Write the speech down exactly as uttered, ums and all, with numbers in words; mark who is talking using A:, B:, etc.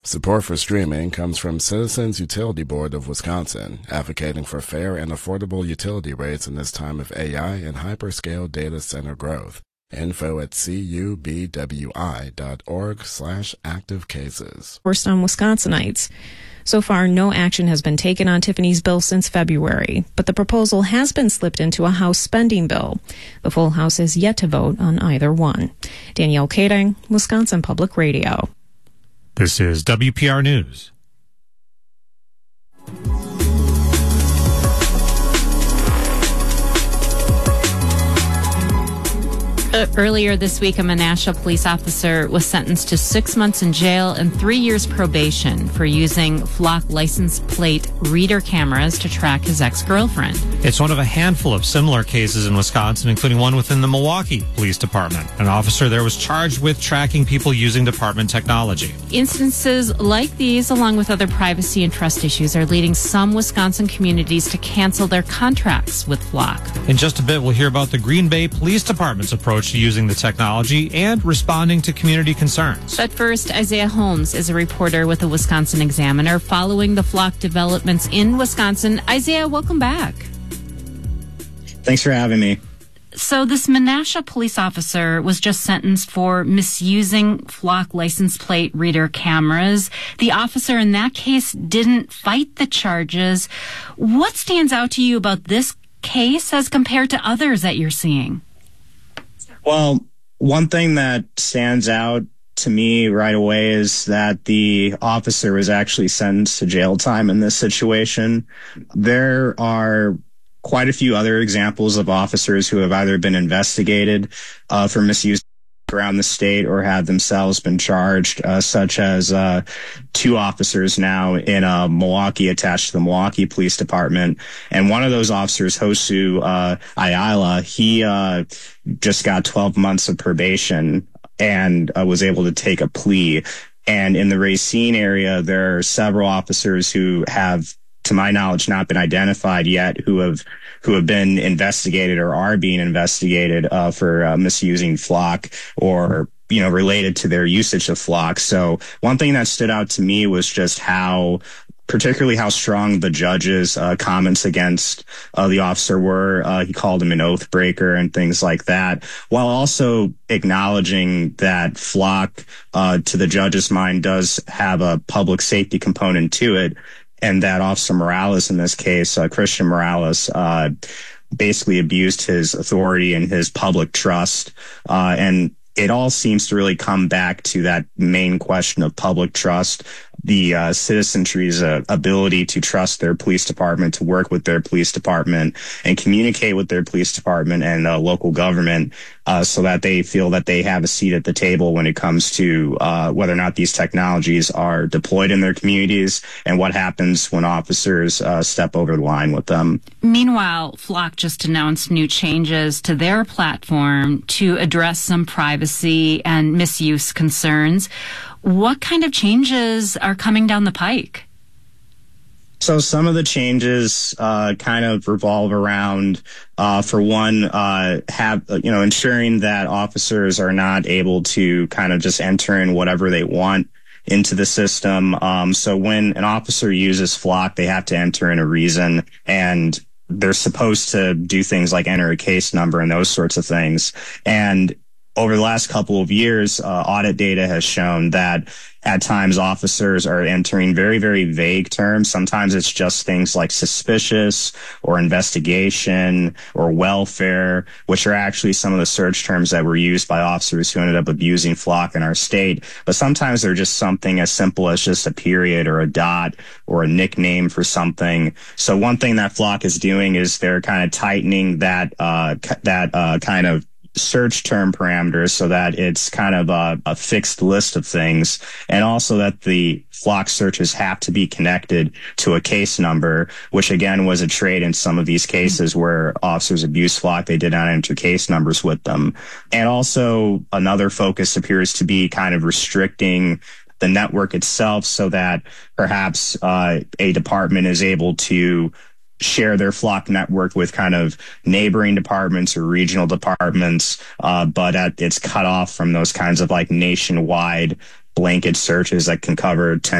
A: Support for streaming comes from Citizens Utility Board of Wisconsin, advocating for fair and affordable utility rates in this time of A I and hyperscale data center growth. Info at cubwi.org slash active cases.
B: Worst on Wisconsinites. So far, no action has been taken on Tiffany's bill since February, but the proposal has been slipped into a House spending bill. The full House is yet to vote on either one. Danielle Kading, Wisconsin Public Radio.
C: This is W P R News.
D: Uh, earlier this week, a Menasha police officer was sentenced to six months in jail and three years probation for using Flock license plate reader cameras to track his ex-girlfriend.
C: It's one of a handful of similar cases in Wisconsin, including one within the Milwaukee Police Department. An officer there was charged with tracking people using department technology.
D: Instances like these, along with other privacy and trust issues, are leading some Wisconsin communities to cancel their contracts with Flock.
C: In just a bit, we'll hear about the Green Bay Police Department's approach to using the technology and responding to community concerns.
D: But first, Isaiah Holmes is a reporter with the Wisconsin Examiner following the Flock developments in Wisconsin. Isaiah, welcome back.
E: Thanks for having me.
D: So this Menasha police officer was just sentenced for misusing Flock license plate reader cameras. The officer in that case didn't fight the charges. What stands out to you about this case as compared to others that you're seeing?
E: Well, one thing that stands out to me right away is that the officer was actually sentenced to jail time in this situation. There are quite a few other examples of officers who have either been investigated uh, for misuse around the state or have themselves been charged, uh, such as uh, two officers now in uh, Milwaukee attached to the Milwaukee Police Department. And one of those officers, Hosu uh, Ayala, he uh, just got twelve months of probation and uh, was able to take a plea. And in the Racine area, there are several officers who have, to my knowledge, not been identified yet, who have who have been investigated or are being investigated uh, for uh, misusing Flock or, you know, related to their usage of Flock. So one thing that stood out to me was just how, particularly how strong the judge's uh, comments against uh, the officer were. Uh, he called him an oath breaker and things like that, while also acknowledging that Flock, uh, to the judge's mind, does have a public safety component to it. And that Officer Morales, in this case, uh, Christian Morales, uh, basically abused his authority and his public trust. Uh, and it all seems to really come back to that main question of public trust, the uh, citizenry's uh, ability to trust their police department, to work with their police department and communicate with their police department and uh, local government uh, so that they feel that they have a seat at the table when it comes to uh, whether or not these technologies are deployed in their communities and what happens when officers uh, step over the line with them.
D: Meanwhile, Flock just announced new changes to their platform to address some privacy and misuse concerns. What kind of changes are coming down the pike?
E: So some of the changes uh, kind of revolve around, uh, for one, uh, have you know ensuring that officers are not able to kind of just enter in whatever they want into the system. Um, so when an officer uses Flock, they have to enter in a reason, and they're supposed to do things like enter a case number and those sorts of things. And over the last couple of years, uh, audit data has shown that at times officers are entering very, very vague terms. Sometimes it's just things like suspicious or investigation or welfare, which are actually some of the search terms that were used by officers who ended up abusing Flock in our state. But sometimes they're just something as simple as just a period or a dot or a nickname for something. So one thing that Flock is doing is they're kind of tightening that, uh, that, uh, kind of search term parameters so that it's kind of a, a fixed list of things, and also that the Flock searches have to be connected to a case number, which again was a trait in some of these cases where officers abused Flock. They did not enter case numbers with them. And also another focus appears to be kind of restricting the network itself so that perhaps uh, a department is able to share their Flock network with kind of neighboring departments or regional departments, uh, but at, it's cut off from those kinds of like nationwide blanket searches that can cover ten